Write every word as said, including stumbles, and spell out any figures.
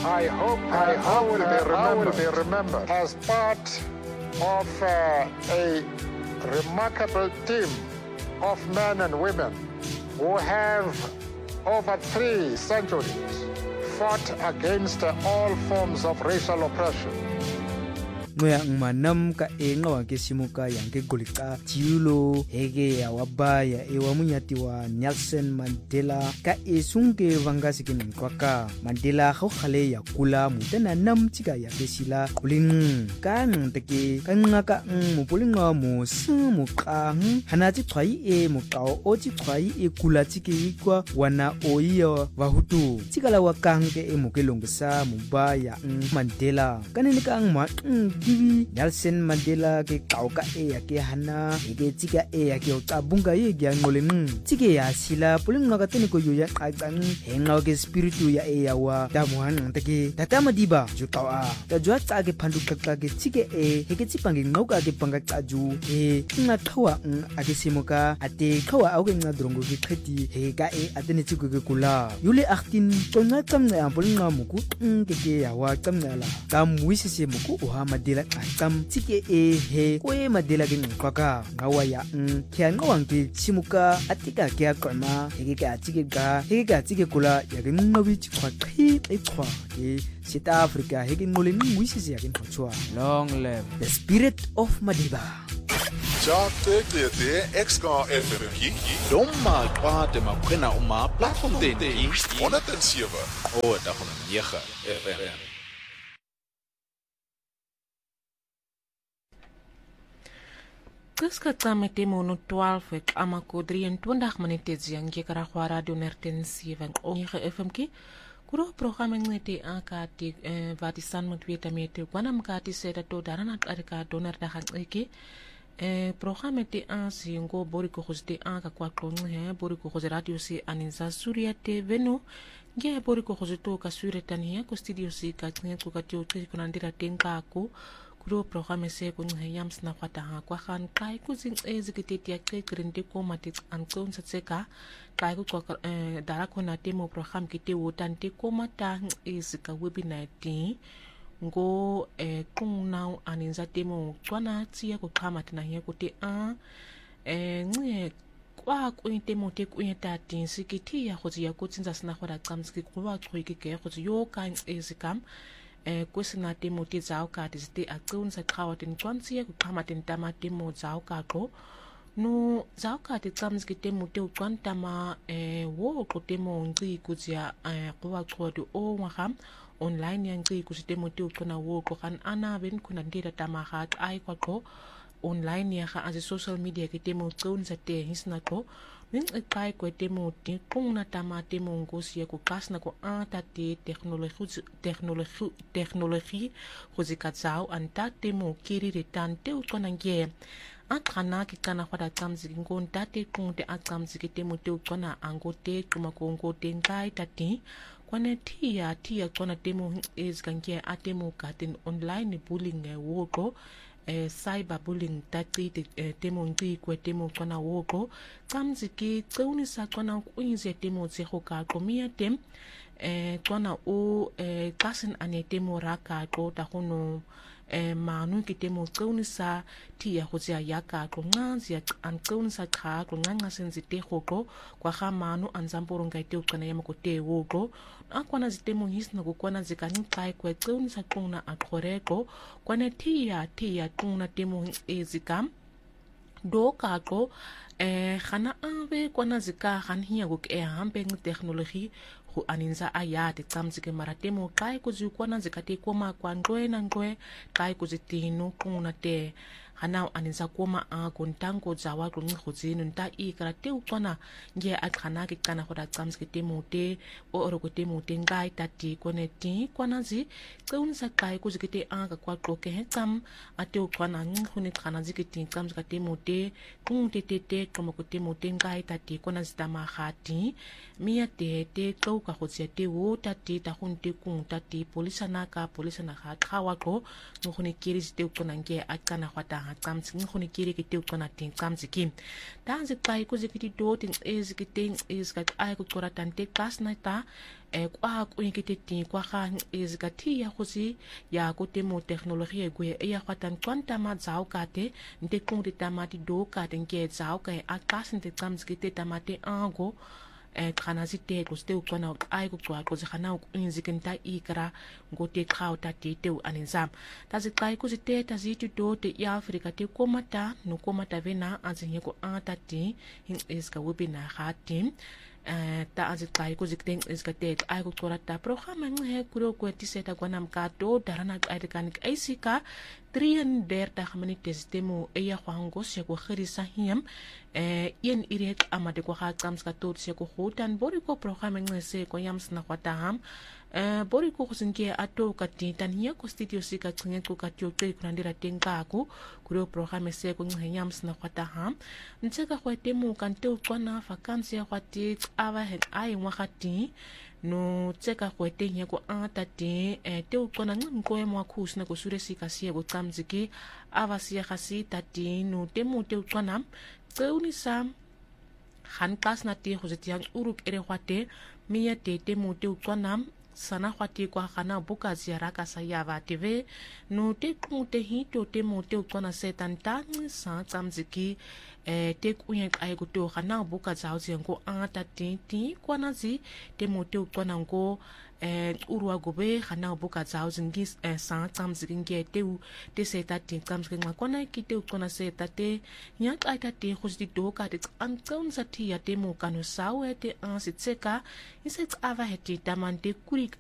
I hope I hope will be remembered, will be remembered as part of uh, a remarkable team of men and women who have over three centuries fought against uh, all forms of racial oppression. Ngoya ngmanam ka enga ke simuka yang ke golika tiulo hege ya wabaya e wa munyati wa Nelson Mandela ka esunke vangasi ke nkwaka Mandela go khale ya kula mutana nam tika ya besila kulin ka nteke ka ngaka mo polinga mo mo ka hanati tshwai e mo kao o ti tshwai e kula tike kwa wana oiya wa hutu tikala wa kanke e mo ke longisa mo ba ya Mandela kanene ka ngma Divi Nelson Mandela ke kauka e ya ke hana ke tika e ya ke utabunga ye ke ngoleng tike ya sila pulinga ka tene ko yo ya qaqang henga ke spiritu ya e ya wa damuhan take tatama diba jukawa ta jwa tsa ke phandu ka ke tike e ke tsipange ngoka ke panga qaju e nga thawa ake simoka ate thawa au ke ngadrongo ke khati he ka e atene tsiko ke kula yule eighteen tsonga tsamna pulinga muku ke ke ya wa tsamnala ka muisise muku o ha Mandela kam tike e he ko e Mandela ke nkwaka ngawa ya n kya ngawang ke chimuka atika ke akoma he ke atike ga he ke atike kula ya ke ngobi tshwa qhi e tshwa ke South Africa he ke ngole ngwisise ya ke ntshwa long live the spirit of Madiba. Chate te Exka F M ki Doma kwate makwena uma platform ten one oh seven o da van nine F M. Kuska tsame temo no twaalf ek amako drieëntwintig minute ziang ke kara kwa radio one oh seven o nine F M ki kuro programme ngete akati wat die san moet weet met kwana mkati seta to darana arika donderdag eke eh programme te ansi ngo boriko khoste aka kwa klonge he boriko khose radio si aninza Surya T V no nge boriko khose to ka suretani ko studio si ka tne ko ka tio tse kunandira tenka ko kuro programme se ko nge yams na kwata ha kwa khan kai ko zing ezikete ya ke krende ko mate an kon sa tseka kai ko eh dara ko na temo programme kite wotante ko mata ezika webinar ti ngo eh kung now aninza temo tswana tsia ko khama tna ye ko te a eh nge kwa ko temo te ko yeta tin sikiti ya go tsia ko tsinza sna go ra tsamski ko ba tshwike ke go yo kan ezikam eh ko sina temo te tsao ka te ste a tsunza khawa tin twantsia ko khama tin tama temo tsao ka ko no tsao ka te tsamski temo te twanta ma eh wo ko temo ngi ko tsia eh ko ba tshwodi o ngam online yang ngi ku sitemo te ukona wo ko kan ana ben kuna ndira tamaga ai kwa ko online ya ga as social media ke temo tsun sa te hisna ko nin kai ko temo te kuna tamate mo ngosi ya ko kasna ko ata te technologie technologie technologie go zikatsao anta temo kiri retante ukona nge atrana ki kana kwada tsamzi ngonta te kunte atsamzi ke temo te ukona angote kuma ko ngote ngai tati kwane tia tia kona temo is kanke atemo katin online bullying e woko eh cyber bullying tati eh, temo ngi ko temo kona woko tsamzi ki tseuni sa kona kuinze temo tse go ka komia tem eh kona o eh kasen ane temo raka ko ta gono eh manu ki temo tseuni sa tia go tsia yaka ko nganzi an tseuni sa kha ko nganga senzi te go ko kwa ga manu anzamboro ngai te ukana yama ko te woko akwana zitemo hisna ko kwana zikani kai ko tseuni sa kona akoreko kwana tia tia kona temo ezikam do ka ko eh khana ave kwana zika khan hiya go ke hampe ng technology go aninza ayate tsamzike maratemo kai ko zikwana zikate koma kwa ndwe na ndwe kai ko zitinu kuna te hana aninza koma a kontango zawa ko ngo zinu nta i karate ukwana nge akhana ke kana go da tsamzike temo te o ro ko temo te ngai tati kone ti kwana zi tseunsa kai ko zikete anga kwa qoke he tsam ate ukwana ngkhune khana zikete tsamzike temo te kunte te te koma ko temo te ngai tati kwana zitama khati mia te te ka go tsia te wo tati ta gonte kung tati polisa na ka polisa na ga thawa go ngone kiri te ukona nge akana gwata ngacamzi ngkhona kiri ke teu kona ting camzi kim tanzi kai ku zikiti do ting is kiting is ka ai ku kora tante class na ta e kwa ku ngiti ting kwa kha is ka thi ya khosi ya ko temo technology go ya khatan kwanta ma zao ka te nte kung di tamati do ka te ke zao ka a class nte camzi ke te tamate ango e kana zite ko ste ukona ai ku kwa ko zikana ku inzikinta ikra ngote khao ta te te aninzam tazikai ku zite tazitu do te ya Afrika te komata no komata vena anzinye ko ata ti hin iska webina khatim eh ta azikai ku zikten iska te ai ku kora ta programa nge kuro ko tiseta kwa namka do darana ai kan isika drieëndertig minute temo eya kwango se ko khirisa hiem eh yen irek amade ko ha tsams ka tot se ko hotan bori ko programa ngese ko yams na kwata ham eh bori ko kusinke ato ka titan hia ko studio sika tsinge ko ka tyo te kunandira tenka ko kuro programa se ko yams na kwata ham ntseka ko temo kan te ukwana vakansi ya kwati ava hen ai wakati no tseka ko tenye ko ata te e te ukona ngko e mwa khusna ko sure sika sie go tsamziki avasia khasi tati no te mo te ukona tseuni sam han kas na te go zetiang uruk ere kwate miya te te mo te ukona sana kwati kwa kana buka ziara ka sayava tv no te ku te hito te mo te ukona setan tang sa tsamziki eh te kuyen ai go to kana buka zao zengo ata ti ti kwana zi te mo te kwana ngo eh urwa gobe kana buka zao zingi eh sa tsam zingi te u te seta ti tsam zingi kwana ki te kwana seta te nya ka ta te go zi do ka te an tsam sa ti ya te mo kanu sawe te an sitseka iset ava heti tamante kurik